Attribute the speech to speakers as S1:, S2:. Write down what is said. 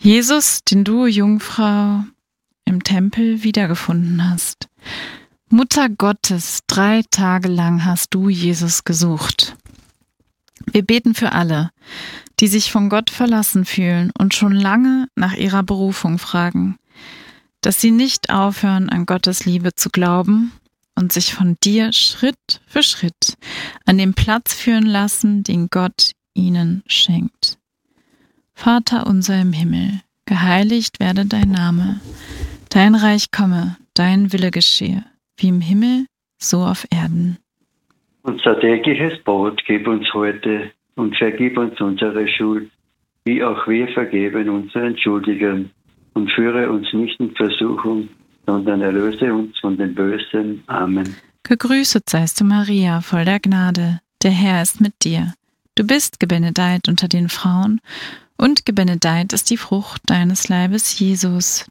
S1: Jesus, den du, Jungfrau, im Tempel wiedergefunden hast. Mutter Gottes, 3 Tage lang hast du Jesus gesucht. Wir beten für alle, die sich von Gott verlassen fühlen und schon lange nach ihrer Berufung fragen, dass sie nicht aufhören, an Gottes Liebe zu glauben und sich von dir Schritt für Schritt an den Platz führen lassen, den Gott ihnen schenkt. Vater unser im Himmel, geheiligt werde dein Name, dein Reich komme, dein Wille geschehe, wie im Himmel, so auf Erden.
S2: Unser tägliches Brot gib uns heute und vergib uns unsere Schuld, wie auch wir vergeben unseren Schuldigern. Und führe uns nicht in Versuchung, sondern erlöse uns von dem Bösen. Amen.
S1: Gegrüßet seist du, Maria, voll der Gnade. Der Herr ist mit dir. Du bist gebenedeit unter den Frauen, und gebenedeit ist die Frucht deines Leibes, Jesus.